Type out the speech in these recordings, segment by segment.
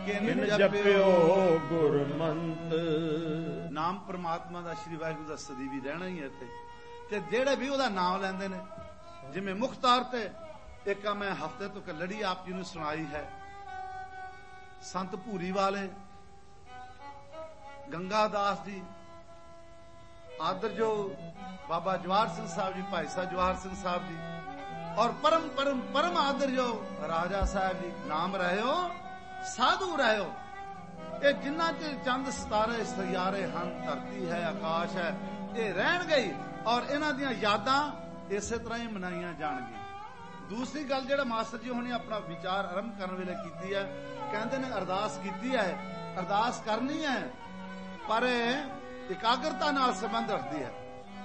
ਕਿਨ ਜਪਿਓ ਗੁਰਮੰਤ। ਨਾਮ ਪ੍ਰਮਾਤਮਾ ਦਾ, ਸ਼੍ਰੀ ਵਾਹਿਗੁਰੂ ਦਾ ਸਦੀ ਵੀ ਰਹਿਣਾ ਹੀ ਹੈ ਇੱਥੇ। ਤੇ ਜਿਹੜੇ ਵੀ ਉਹਦਾ ਨਾਮ ਲੈਂਦੇ ਨੇ, ਜਿਵੇਂ ਮੁਖਤਾਰ ਤੇ ਇੱਕ ਮੈਂ ਹਫ਼ਤੇ ਤੋਂ ਲੜੀ ਆਪ ਜੀ ਨੂੰ ਸੁਣਾਈ ਹੈ, ਸੰਤ ਭੂਰੀ ਵਾਲੇ, ਗੰਗਾ ਦਾਸ ਜੀ, ਆਦਰ ਜੋ ਬਾਬਾ ਜਵਾਹਰ ਸਿੰਘ ਸਾਹਿਬ ਜੀ, ਭਾਈ ਸਾਹਿਬ ਜਵਾਹਰ ਸਿੰਘ ਸਾਹਿਬ ਜੀ, ਔਰ परम आदर जो राजा साहब जी, नाम रहो साधु रहो। ये जिन्ना च चंद सितारे सयारे हन, धरती है आकाश है, ये रहन गई और इन्हां दियां यादां इसे तरह ही मनाइयां जाणगियां। दूसरी गल जिहड़ा मास्टर जी हुणे अपना विचार आरंभ करन वेले कीती है, कहंदे ने अरदास कीती है, अरदास करनी है पर एकाग्रता नाल संबंध रखदी है।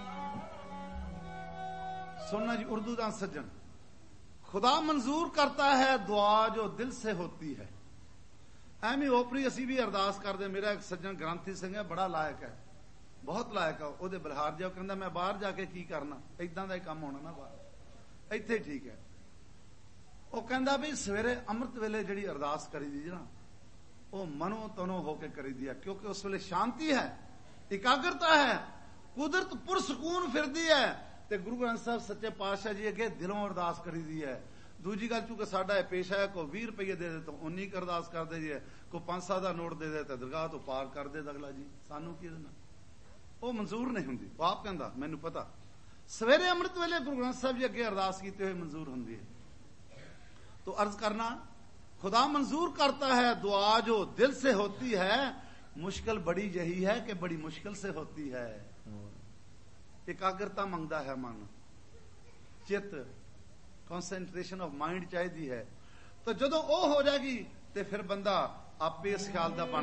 सुनना जी उर्दू दा सज्जन, खुदा मंजूर करता है दुआ जो दिल से होती है। ਐਵੇਂ ਓਪਰੀ ਅਸੀਂ ਵੀ ਅਰਦਾਸ ਕਰਦੇ। ਮੇਰਾ ਇੱਕ ਸੱਜਣ ਗ੍ਰੰਥੀ ਸਿੰਘ ਹੈ, ਬੜਾ ਲਾਇਕ ਹੈ, ਬਹੁਤ ਲਾਇਕ ਹੈ। ਉਹਦੇ ਬਲਹਾਰ ਜਾ ਕਹਿੰਦਾ ਮੈਂ ਬਾਹਰ ਜਾ ਕੇ ਕੀ ਕਰਨਾ, ਇਦਾਂ ਦਾ ਹੀ ਕੰਮ ਹੋਣਾ ਨਾ, ਬਾਹਰ ਇੱਥੇ ਠੀਕ ਹੈ। ਉਹ ਕਹਿੰਦਾ ਵੀ ਸਵੇਰੇ ਅੰਮ੍ਰਿਤ ਵੇਲੇ ਜਿਹੜੀ ਅਰਦਾਸ ਕਰੀਦੀ ਨਾ, ਉਹ ਮਨੋਂ ਤਨੋਂ ਹੋ ਕੇ ਕਰੀਦੀ ਹੈ, ਕਿਉਂਕਿ ਉਸ ਵੇਲੇ ਸ਼ਾਂਤੀ ਹੈ, ਇਕਾਗਰਤਾ ਹੈ, ਕੁਦਰਤ ਪੁਰਸਕੂਨ ਫਿਰਦੀ ਹੈ। ਤੇ ਗੁਰੂ ਗ੍ਰੰਥ ਸਾਹਿਬ ਸੱਚੇ ਪਾਤਸ਼ਾਹ ਜੀ ਅੱਗੇ ਦਿਲੋਂ ਅਰਦਾਸ ਕਰੀਦੀ ਹੈ। ਦੂਜੀ ਗੱਲ, ਚੂंकि ਸਾਡਾ ਇਹ ਪੇਸ਼ਾ ਹੈ, ਕੋਈ 20 ਰੁਪਏ ਦੇ ਦੇ ਤਾਂ ਉਨੀ ਕੁ ਅਰਦਾਸ ਕਰਦੇ ਜੀ, ਕੋਈ 500 ਦਾ ਨੋਟ ਦੇ ਦੇ ਤਾਂ ਦਰਗਾਹ ਤੋਂ ਪਾਰ ਕਰ ਦੇ ਅਗਲਾ ਜੀ, ਸਾਨੂੰ ਕੀ ਦੇਣਾ। ਉਹ ਮਨਜ਼ੂਰ ਨਹੀਂ ਹੁੰਦੀ। ਉਹ ਆਪ ਕਹਿੰਦਾ ਮੈਨੂੰ ਪਤਾ, ਸਵੇਰੇ ਅੰਮ੍ਰਿਤ ਵੇਲੇ ਗੁਰੂ ਗ੍ਰੰਥ ਸਾਹਿਬ ਜੀ ਅੱਗੇ ਅਰਦਾਸ ਕੀਤੇ ਹੋਏ ਮਨਜ਼ੂਰ ਹੁੰਦੀ ਹੈ। तो अर्ज करना, खुदा मंजूर करता है दुआ जो दिल से होती है, मुश्किल बड़ी यही है कि बड़ी मुश्किल से होती है। एकाग्रता मंगता है मन, चित, कॉन्सेंट्रेशन ऑफ माइंड चाहिए है। तो जदों वो हो जाएगी तो फिर बंदा आपे इस ख्याल का बन